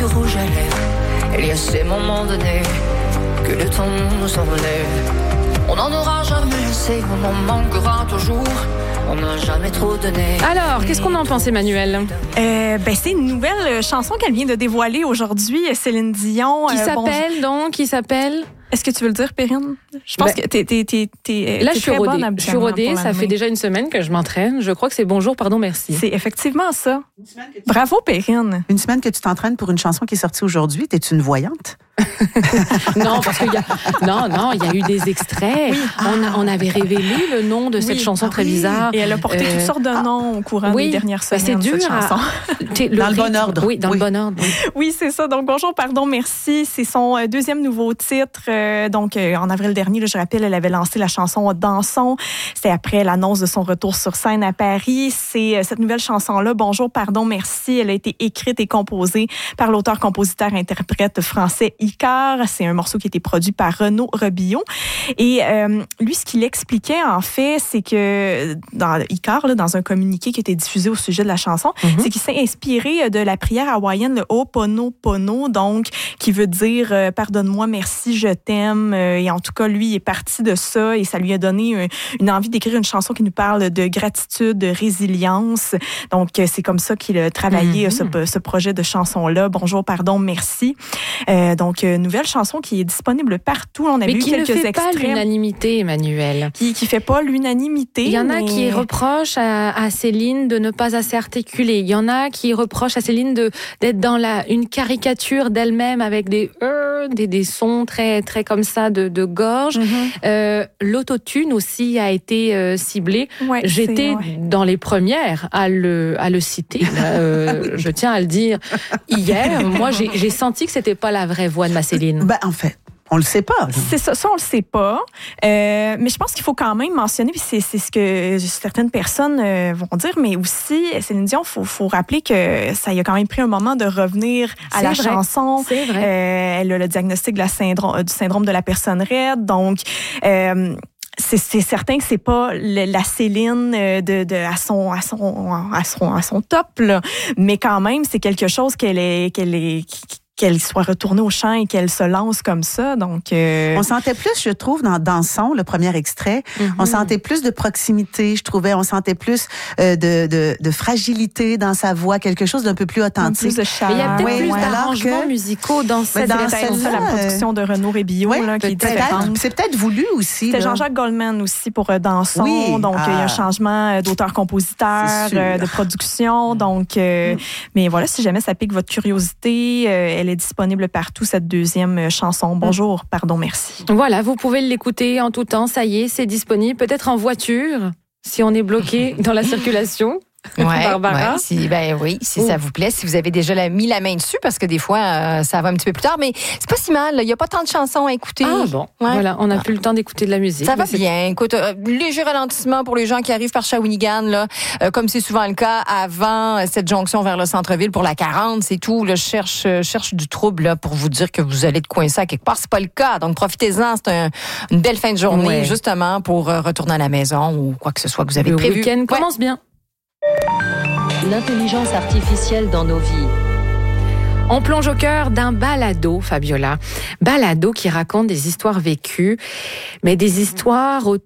du rouge à lèvres. Il y a ces moments donnés que le temps nous enlève. On n'en aura jamais assez, on en manquera toujours. On n'a jamais trop donné. Alors, qu'est-ce qu'on en pense, Emmanuel? C'est une nouvelle chanson qu'elle vient de dévoiler aujourd'hui, Céline Dion. Qui s'appelle? Est-ce que tu veux le dire, Perrine? Je pense que t'es là, je suis très rodée. bonne. Je suis rodée. Ça fait déjà une semaine que je m'entraîne. Je crois que c'est bonjour, pardon, merci. C'est effectivement ça. Bravo, Perrine. Une semaine que tu t'entraînes pour une chanson qui est sortie aujourd'hui. T'es-tu une voyante? Non, parce qu'il y a eu des extraits. Oui. On avait révélé le nom de cette chanson très bizarre. Et elle a porté toutes sortes de noms au courant des dernières semaines. C'est dur. Cette chanson. Dans le bon ordre. Oui, dans le bon ordre. Oui, c'est ça. Donc, bonjour, pardon, merci. C'est son deuxième nouveau titre. En avril dernier, là, je rappelle, elle avait lancé la chanson Dansons. C'était après l'annonce de son retour sur scène à Paris. C'est cette nouvelle chanson-là, Bonjour, pardon, merci. Elle a été écrite et composée par l'auteur-compositeur-interprète français Icare. C'est un morceau qui a été produit par Renaud Robillot. Et lui, ce qu'il expliquait, en fait, c'est que dans Icare, là, dans un communiqué qui a été diffusé au sujet de la chanson, c'est qu'il s'est inspiré de la prière hawaïenne, le Ho'oponopono, donc, qui veut dire pardonne-moi, merci, je t'aime. Et en tout cas, lui, il est parti de ça et ça lui a donné une envie d'écrire une chanson qui nous parle de gratitude, de résilience. Donc, c'est comme ça qu'il a travaillé ce projet de chanson-là. Bonjour, pardon, merci. Donc, nouvelle chanson qui est disponible partout. On a vu quelques extraits. Mais qui ne fait pas l'unanimité, Emmanuelle. Qui fait pas l'unanimité. Il y en a qui reprochent à Céline de ne pas assez articuler. Il y en a qui reprochent à Céline d'être dans une caricature d'elle-même avec des sons très, très comme ça de gorge. L'autotune aussi a été ciblé. Ouais, j'étais dans les premières à le citer. Je tiens à le dire hier. Moi, j'ai senti que c'était pas la vraie voix de ma Céline. En fait. On le sait pas. C'est ça, on le sait pas. Mais je pense qu'il faut quand même mentionner, puis c'est ce que certaines personnes vont dire, mais aussi, Céline Dion, faut rappeler que ça y a quand même pris un moment de revenir à la chanson. C'est vrai. Elle a le diagnostic du syndrome de la personne raide, donc... c'est certain que c'est pas la Céline à son top, là. Mais quand même, c'est quelque chose qu'elle soit retournée au chant et qu'elle se lance comme ça. Donc, on sentait plus, je trouve, dans Dansons, le premier extrait, on sentait plus de proximité, je trouvais. On sentait plus de fragilité dans sa voix, quelque chose d'un peu plus authentique. Plus de chaleur. Il y a peut-être plus d'arrangements musicaux dans cette la production de Renaud Robillot, qui est différente. C'est peut-être voulu aussi. C'était Jean-Jacques Goldman aussi pour Dansons. Oui. Donc, il y a un changement d'auteur-compositeur, de production. Donc, mais voilà, si jamais ça pique votre curiosité, elle est disponible partout, cette deuxième chanson. Bonjour, pardon, merci. Voilà, vous pouvez l'écouter en tout temps. Ça y est, c'est disponible. Peut-être en voiture, si on est bloqué dans la circulation. Barbara? Si ça vous plaît, si vous avez déjà mis la main dessus, parce que des fois, ça va un petit peu plus tard, mais c'est pas si mal. Il n'y a pas tant de chansons à écouter. Ah bon, voilà, on n'a plus le temps d'écouter de la musique. Ça va bien. Écoute, léger ralentissement pour les gens qui arrivent par Shawinigan, là, comme c'est souvent le cas avant cette jonction vers le centre-ville pour la 40, c'est tout. Là, je cherche du trouble là, pour vous dire que vous allez être coincé à quelque part. C'est pas le cas, donc profitez-en. C'est une belle fin de journée, justement, pour retourner à la maison ou quoi que ce soit que vous avez prévu. Le week-end commence bien. L'intelligence artificielle dans nos vies. On plonge au cœur d'un balado, Fabiola. Balado qui raconte des histoires vécues, mais des histoires